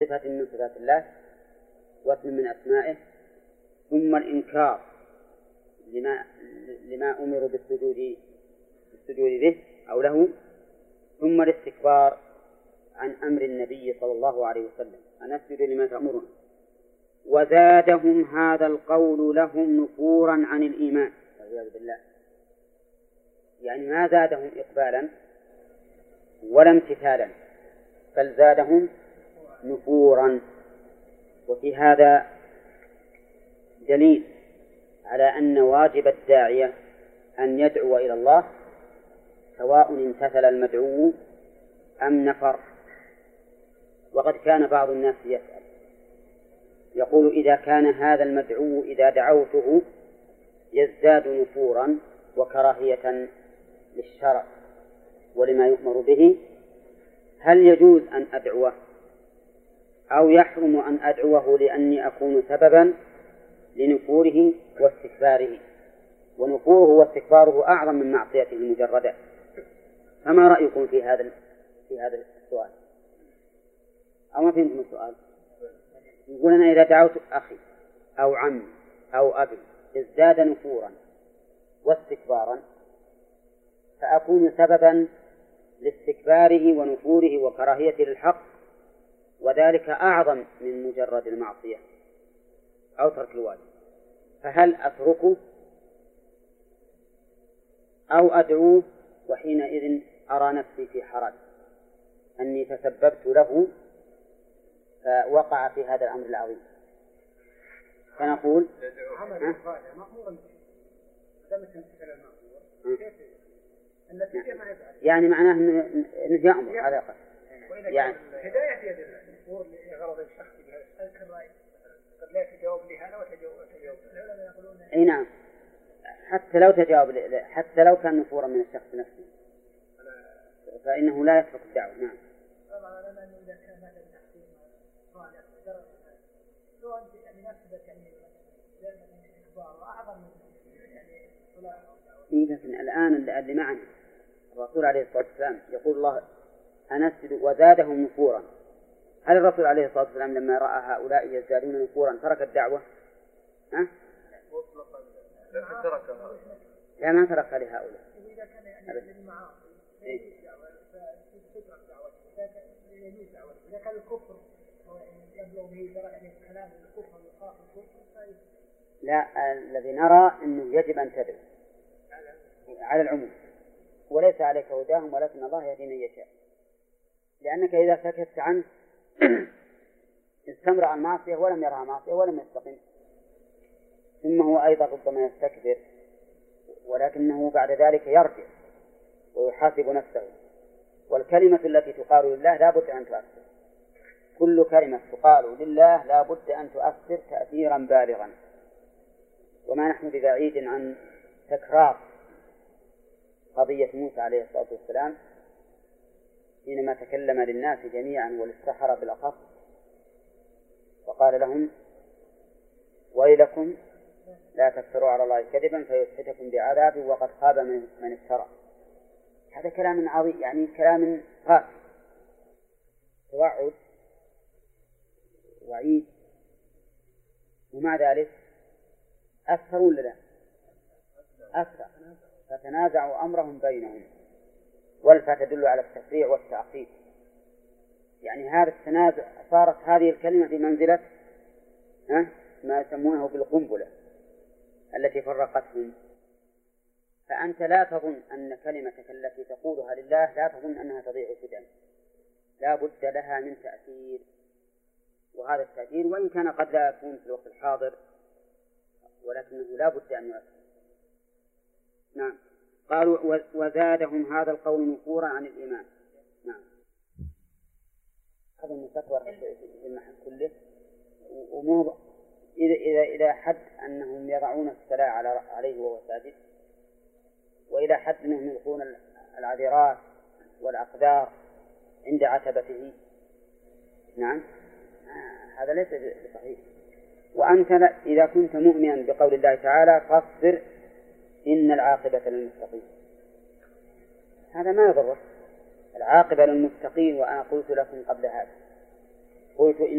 صفة من صفات الله واسم من أسمائه، ثم الإنكار لما أمروا بالسجود به أو له، ثم الاستكبار عن أمر النبي صلى الله عليه وسلم أن أسجد لما تأمرون. وزادهم هذا القول لهم نفورا عن الإيمان والعياذ بالله، يعني ما زادهم إقبالا ولا امتثالا، بل زادهم نفورا. وفي هذا دليل على أن واجب الداعية أن يدعو إلى الله سواء امتثل المدعو أم نفر. وقد كان بعض الناس يسأل يقول إذا كان هذا المدعو إذا دعوته يزداد نفورا وكراهية للشرع ولما يؤمر به، هل يجوز أن أدعوه أو يحرم أن أدعوه لأني أكون سببا لنفوره واستكباره؟ ونفوره واستكباره أعظم من معصيته المجردة. فما رأيكم في هذا السؤال؟ أو ما فهمتم السؤال؟ يقول أنا إذا دعوت أخي أو عمي أو أبي ازداد نفورا واستكبارا فأكون سببا لاستكباره ونفوره وكراهيته للحق، وذلك أعظم من مجرد المعصية أو ترك الواجب. فهل أتركه أو أدعوه وحينئذ أرى نفسي في حرج أني تسببت له فوقع في هذا الأمر العظيم؟ فنقول يعني معناه أنه يأمر على الأقل، يعني الهداية في يد الله لغرض الشخص بهذا قد لا تجاوب لهذا وتجاوب أي نعم، حتى لو كان نفورا من الشخص نفسه فإنه لا يترك الدعوة. نعم. لكن الآن اللي معنا الرسول عليه الصلاة والسلام يقول الله أنسجد وزادهم نفورا. هل الرسول عليه الصلاة والسلام لما رأى هؤلاء يزدادون نفورا ترك الدعوة؟ ها؟ لا، ما ترك لهؤلاء. إذا كان الكفر يبلغ به درجة كلام الكفر وخاف الكفر. لا، الذي نرى أنه يجب أن تدعو على العموم، وليس عليك هداهم ولكن الله يهدي من يشاء، لأنك إذا سكت عنه استمر عن معصية ولم يرها معصية ولم يستقم، ثم هو أيضا ربما يستكبر، ولكنه بعد ذلك يرجع ويحاسب نفسه. والكلمة التي تقال لله لا بد أن تؤثر، كل كلمة تقال لله لا بد أن تؤثر تأثيرا بالغا. وما نحن ببعيد عن تكرار قضية موسى عليه الصلاة والسلام حينما تكلم للناس جميعا والسحرة بالأخص وقال لهم ويلكم لا تفتروا على الله كذبا فيسحتكم بعذاب وقد خاب من افترى. هذا كلام عظيم، يعني كلام قاسي، توعد وعيد، ومع ذلك أكثر ولا لا؟ أكثر، فتنازعوا أمرهم بينهم، والفاء تدل على التفريع والتعقيد. يعني هذا التنازع صارت هذه الكلمة بمنزلة ما يسمونه بالقنبلة التي فرقتهم. فأنت لا تظن أن كلمتك التي تقولها لله لا تظن أنها تضيع سدى، لا بد لها من تأثير، وهذا التأثير وإن كان قد لا يكون في الوقت الحاضر ولكنه لا بد أن يؤثر. نعم. قالوا وزادهم هذا القول نفورا عن الإيمان. نعم. هذا المستكبر في المحل كله، ومو إلى حد أنهم يضعون الصلاة عليه وهو ساجد، وإلى حد أنهم يلقون العذرات والأقدار عند عتبته. نعم، هذا ليس بصحيح. وأنت إذا كنت مؤمنا بقول الله تعالى فاصبر إن العاقبة للمتقين، هذا ما يضره، العاقبة للمتقين. وأنا قلت لكم قبل هذا، قلت